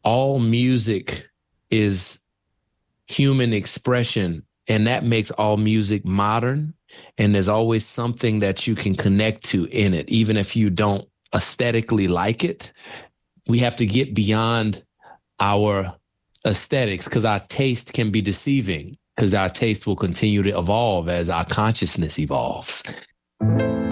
all music is human expression, and that makes all music modern. And there's always something that you can connect to in it, even if you don't aesthetically like it. We have to get beyond our aesthetics because our taste can be deceiving because our taste will continue to evolve as our consciousness evolves.